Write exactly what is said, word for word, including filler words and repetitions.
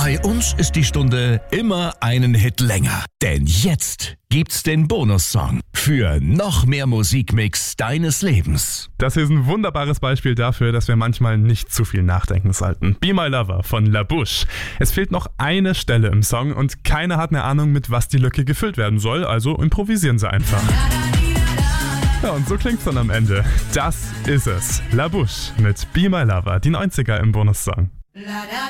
Bei uns ist die Stunde immer einen Hit länger. Denn jetzt gibt's den Bonussong für noch mehr Musikmix deines Lebens. Das hier ist ein wunderbares Beispiel dafür, dass wir manchmal nicht zu viel nachdenken sollten. Be My Lover von La Bouche. Es fehlt noch eine Stelle im Song und keiner hat eine Ahnung, mit was die Lücke gefüllt werden soll, also improvisieren sie einfach. Ja, und so klingt's dann am Ende. Das ist es. La Bouche mit Be My Lover, die neunziger im Bonussong.